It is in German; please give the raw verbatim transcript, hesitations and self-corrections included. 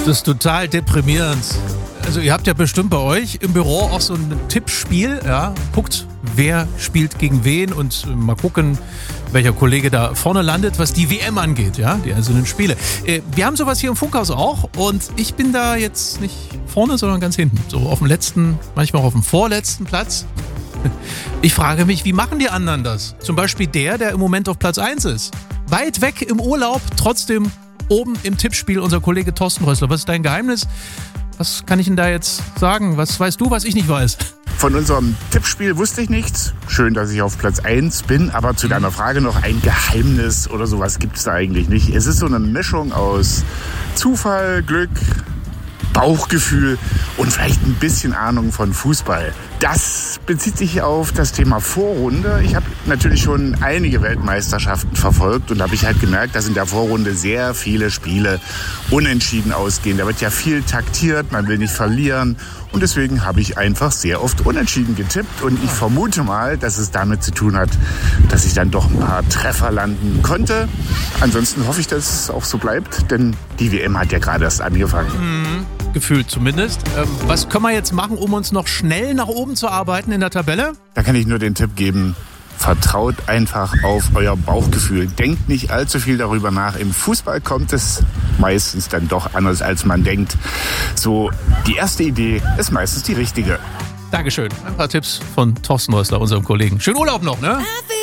Das ist total deprimierend. Also ihr habt ja bestimmt bei euch im Büro auch so ein Tippspiel, ja, guckt, wer spielt gegen wen und mal gucken, welcher Kollege da vorne landet, was die W M angeht, ja, die einzelnen Spiele. Äh, wir haben sowas hier im Funkhaus auch und ich bin da jetzt nicht vorne, sondern ganz hinten, so auf dem letzten, manchmal auch auf dem vorletzten Platz. Ich frage mich, wie machen die anderen das? Zum Beispiel der, der im Moment auf Platz eins ist. Weit weg im Urlaub, trotzdem oben im Tippspiel unser Kollege Thorsten Rössler. Was ist dein Geheimnis? Was kann ich denn da jetzt sagen? Was weißt du, was ich nicht weiß? Von unserem Tippspiel wusste ich nichts. Schön, dass ich auf Platz eins bin. Aber zu deiner Frage noch, ein Geheimnis oder sowas gibt es da eigentlich nicht. Es ist so eine Mischung aus Zufall, Glück, Bauchgefühl und vielleicht ein bisschen Ahnung von Fußball. Das bezieht sich auf das Thema Vorrunde. Ich habe natürlich schon einige Weltmeisterschaften verfolgt und da habe ich halt gemerkt, dass in der Vorrunde sehr viele Spiele unentschieden ausgehen. Da wird ja viel taktiert, man will nicht verlieren und deswegen habe ich einfach sehr oft unentschieden getippt und ich vermute mal, dass es damit zu tun hat, dass ich dann doch ein paar Treffer landen konnte. Ansonsten hoffe ich, dass es auch so bleibt, denn die W M hat ja gerade erst angefangen. Mhm. Gefühlt zumindest. Ähm, was können wir jetzt machen, um uns noch schnell nach oben zu arbeiten in der Tabelle? Da kann ich nur den Tipp geben, vertraut einfach auf euer Bauchgefühl. Denkt nicht allzu viel darüber nach. Im Fußball kommt es meistens dann doch anders, als man denkt. So, die erste Idee ist meistens die richtige. Dankeschön. Ein paar Tipps von Thorsten Rössler, unserem Kollegen. Schönen Urlaub noch, ne?